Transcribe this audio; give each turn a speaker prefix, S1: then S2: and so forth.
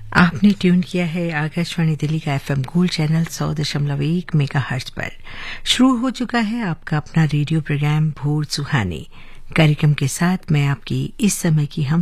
S1: आपने ट्यून किया है आकाशवाणी दिल्ली का एफएम गोल्ड चैनल 100.1 मेगाहर्ट्ज पर। शुरू हो चुका है आपका अपना रेडियो प्रोग्राम भोर सुहानी। कार्यक्रम के साथ मैं आपकी इस समय की हम